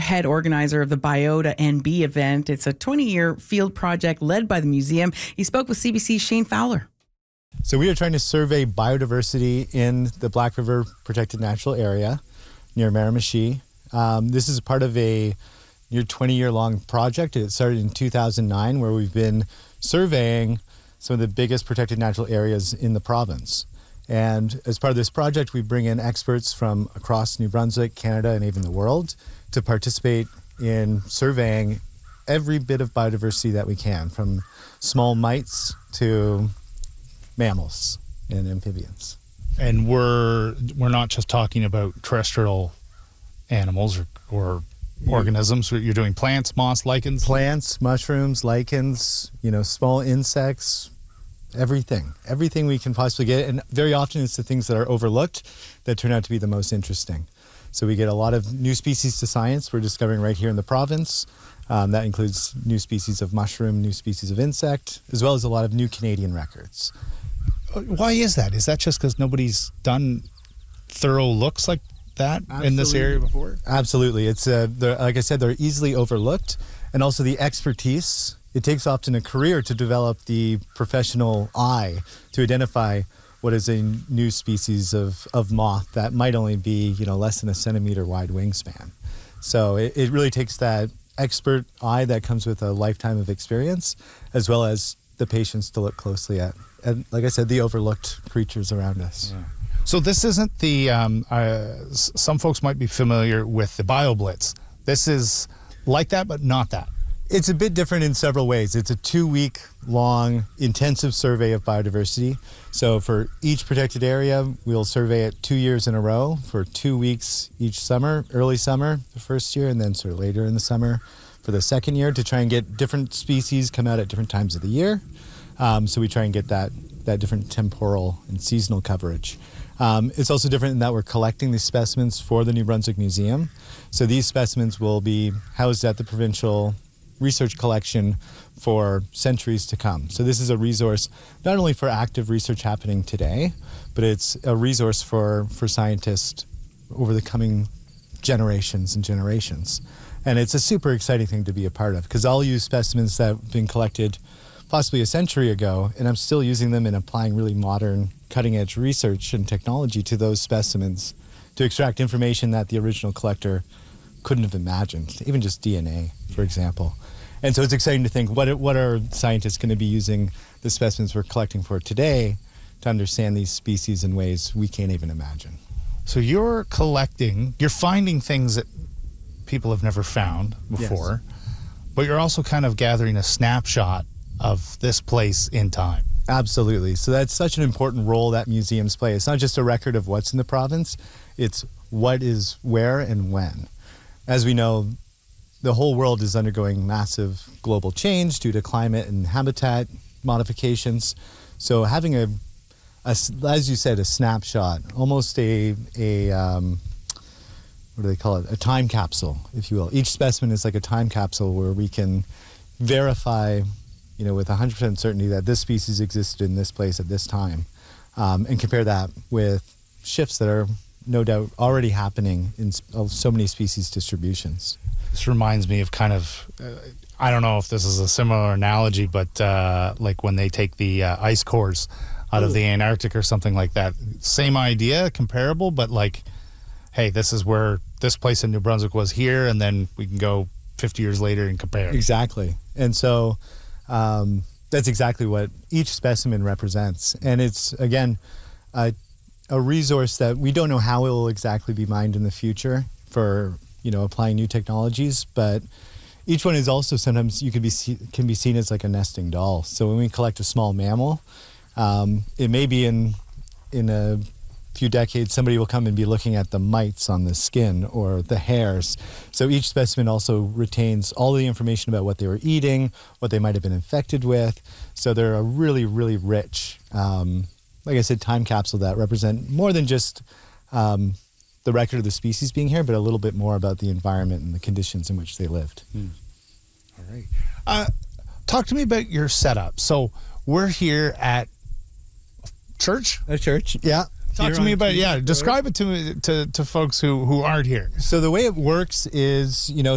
head organizer of the Biota NB event. It's a 20-year field project led by the museum. He spoke with CBC's Shane Fowler. So we are trying to survey biodiversity in the Black River Protected Natural Area near Miramichi. This is part of a near 20-year-long project. It started in 2009, where we've been surveying some of the biggest protected natural areas in the province. And as part of this project, we bring in experts from across New Brunswick, Canada, and even the world to participate in surveying every bit of biodiversity that we can, from small mites to mammals and amphibians. And we're not just talking about terrestrial animals or organisms. You're doing plants, moss, lichens? Plants, mushrooms, lichens, small insects, everything we can possibly get. And very often it's the things that are overlooked that turn out to be the most interesting. So we get a lot of new species to science we're discovering right here in the province. That includes new species of mushroom, new species of insect, as well as a lot of new Canadian records. Why is that? Is that just because nobody's done thorough looks like that in this area before? Absolutely. It's like I said, they're easily overlooked, and also the expertise. It takes often a career to develop the professional eye to identify what is a new species of moth that might only be less than a centimeter wide wingspan. So it really takes that expert eye that comes with a lifetime of experience, as well as the patience to look closely at, and like I said, the overlooked creatures around us. Yeah. So this isn't the, some folks might be familiar with the BioBlitz. This is like that, but not that. It's a bit different in several ways. It's a 2-week-long intensive survey of biodiversity. So for each protected area, we'll survey it 2 years in a row for 2 weeks each summer, early summer the first year, and then sort of later in the summer for the second year, to try and get different species come out at different times of the year. So we try and get that different temporal and seasonal coverage. It's also different in that we're collecting these specimens for the New Brunswick Museum. So these specimens will be housed at the provincial research collection for centuries to come. So this is a resource not only for active research happening today, but it's a resource for scientists over the coming generations and generations. And it's a super exciting thing to be a part of, because I'll use specimens that have been collected possibly a century ago, and I'm still using them and applying really modern, cutting-edge research and technology to those specimens to extract information that the original collector couldn't have imagined, even just DNA, for example. And so it's exciting to think, what are scientists going to be using the specimens we're collecting for today to understand these species in ways we can't even imagine. So you're finding things that people have never found before, yes, but you're also kind of gathering a snapshot of this place in time. Absolutely. So that's such an important role that museums play. It's not just a record of what's in the province, it's what is where and when. As we know, the whole world is undergoing massive global change due to climate and habitat modifications. So having as you said, a snapshot, almost a what do they call it? A time capsule, if you will. Each specimen is like a time capsule where we can verify, with 100% certainty that this species existed in this place at this time, and compare that with shifts that are no doubt already happening in so many species distributions. This reminds me of kind of, I don't know if this is a similar analogy, but like when they take the ice cores out of the Antarctic or something like that. Same idea, comparable, but like, hey, this is where this place in New Brunswick was here, and then we can go 50 years later and compare. Exactly. And so that's exactly what each specimen represents. And it's, again, a resource that we don't know how it will exactly be mined in the future for, applying new technologies, but each one is also sometimes can be seen as like a nesting doll. So when we collect a small mammal, it may be in a few decades, somebody will come and be looking at the mites on the skin or the hairs. So each specimen also retains all the information about what they were eating, what they might have been infected with. So they're a really, really rich, like I said, time capsule that represent more than just the record of the species being here, but a little bit more about the environment and the conditions in which they lived. All right. Talk to me about your setup. So we're here at church? A church, yeah. Talk to me about, describe it to folks who aren't here. So the way it works is,